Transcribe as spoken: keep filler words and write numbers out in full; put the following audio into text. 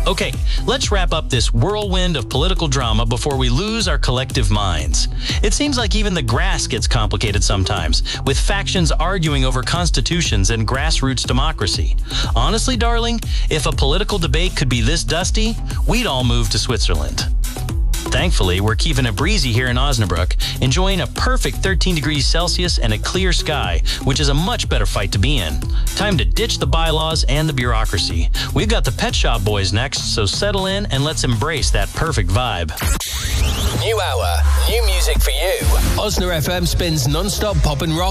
Okay, let's wrap up this whirlwind of political drama before we lose our collective minds. It seems like even the grass gets complicated sometimes, with factions arguing over constitutions and grassroots democracy. Honestly, darling, if a political debate could be this dusty, we'd all move to Switzerland. Thankfully, we're keeping it breezy here in Osnabrück, enjoying a perfect thirteen degrees Celsius and a clear sky, which is a much better fight to be in. Time to ditch the bylaws and the bureaucracy. We've got the Pet Shop Boys next, so settle in and let's embrace that perfect vibe. New hour, new music for you. Osna F M spins non-stop pop and rock.